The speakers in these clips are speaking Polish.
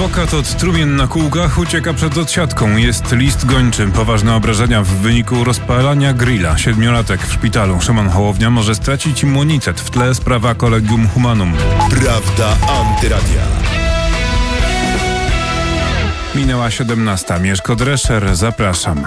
Adwokat od trumien na kółkach ucieka przed odsiadką. Jest list gończy. Poważne obrażenia w wyniku rozpalania grilla. 7-latek w szpitalu. Szymon Hołownia może stracić immunitet. W tle sprawa Collegium Humanum. Prawda Antyradia. Minęła 17. Mieszko Drescher. Zapraszam.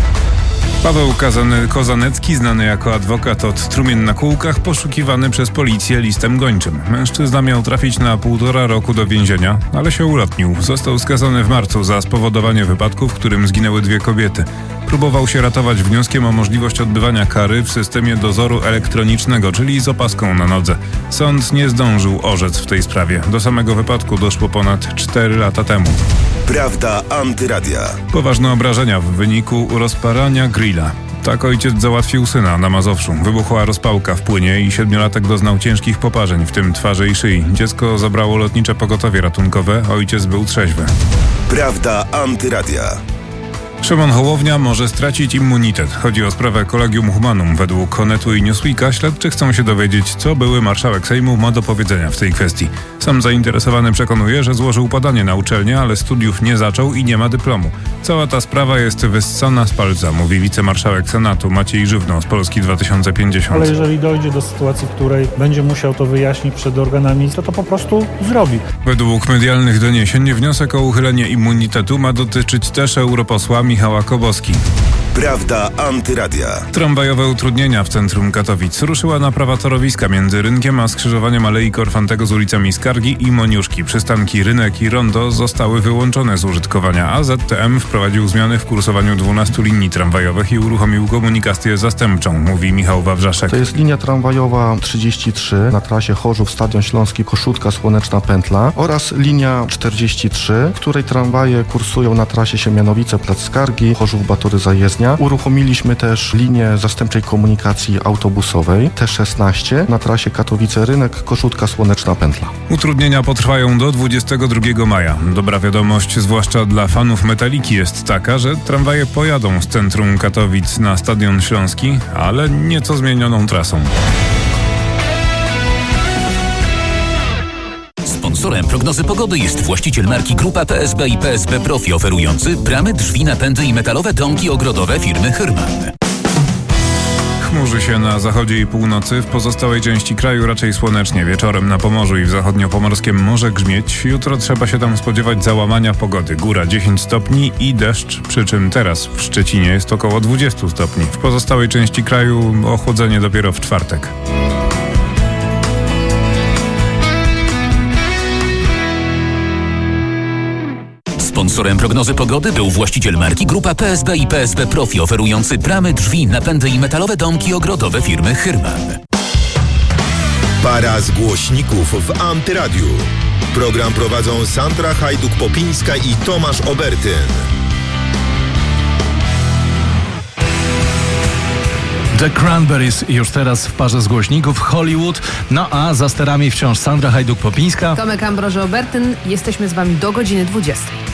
Paweł Kozanecki, znany jako adwokat od trumien na kółkach, poszukiwany przez policję listem gończym. Mężczyzna miał trafić na 1,5 roku do więzienia, ale się ulotnił. Został skazany w marcu za spowodowanie wypadku, w którym zginęły 2 kobiety. Próbował się ratować wnioskiem o możliwość odbywania kary w systemie dozoru elektronicznego, czyli z opaską na nodze. Sąd nie zdążył orzec w tej sprawie. Do samego wypadku doszło ponad 4 lata temu. Prawda Antyradia. Poważne obrażenia w wyniku rozpalania grilla. Tak ojciec załatwił syna na Mazowszu. Wybuchła rozpałka w płynie i 7-latek doznał ciężkich poparzeń, w tym twarzy i szyi. Dziecko zabrało lotnicze pogotowie ratunkowe, ojciec był trzeźwy. Prawda Antyradia. Szymon Hołownia może stracić immunitet. Chodzi o sprawę Collegium Humanum. Według Onetu i Newsweeka śledczy chcą się dowiedzieć, co były marszałek Sejmu ma do powiedzenia w tej kwestii. Sam zainteresowany przekonuje, że złożył podanie na uczelnię, ale studiów nie zaczął i nie ma dyplomu. Cała ta sprawa jest wyssana z palca, mówi wicemarszałek Senatu Maciej Żywno z Polski 2050. Ale jeżeli dojdzie do sytuacji, w której będzie musiał to wyjaśnić przed organami, to po prostu zrobi. Według medialnych doniesień wniosek o uchylenie immunitetu ma dotyczyć też europosła Michała Koboski. Prawda Antyradia. Tramwajowe utrudnienia w centrum Katowic. Ruszyła naprawa torowiska między rynkiem a skrzyżowaniem Alei Korfantego z ulicami Skargi i Moniuszki. Przystanki Rynek i Rondo zostały wyłączone z użytkowania, a ZTM wprowadził zmiany w kursowaniu 12 linii tramwajowych i uruchomił komunikację zastępczą, mówi Michał Wawrzaszek. To jest linia tramwajowa 33 na trasie Chorzów, Stadion Śląski, Koszutka, Słoneczna Pętla oraz linia 43, w której tramwaje kursują na trasie Siemianowice, Plac Skargi, Chorzów, Batory, Zajezdnia. Uruchomiliśmy też linię zastępczej komunikacji autobusowej T16 na trasie Katowice Rynek, Koszutka, Słoneczna Pętla. Utrudnienia potrwają do 22 maja. Dobra wiadomość, zwłaszcza dla fanów Metaliki, jest taka, że tramwaje pojadą z centrum Katowic na Stadion Śląski, ale nieco zmienioną trasą. Sponsorem prognozy pogody jest właściciel marki Grupa PSB i PSB Profi, oferujący bramy, drzwi, napędy i metalowe domki ogrodowe firmy Hyrman. Chmurzy się na zachodzie i północy, w pozostałej części kraju raczej słonecznie. Wieczorem na Pomorzu i w zachodniopomorskiem może grzmieć. Jutro trzeba się tam spodziewać załamania pogody. Góra 10 stopni i deszcz, przy czym teraz w Szczecinie jest około 20 stopni. W pozostałej części kraju ochłodzenie dopiero w czwartek. Sponsorem prognozy pogody był właściciel marki Grupa PSB i PSB Profi, oferujący bramy, drzwi, napędy i metalowe domki ogrodowe firmy Hyrman. Para z głośników w Antyradiu. Program prowadzą Sandra Hajduk-Popińska i Tomasz Obertyn. The Cranberries już teraz w parze z głośników Hollywood. No a za sterami wciąż Sandra Hajduk-Popińska, Tomek Ambroży-Obertyn. Jesteśmy z wami do godziny 20.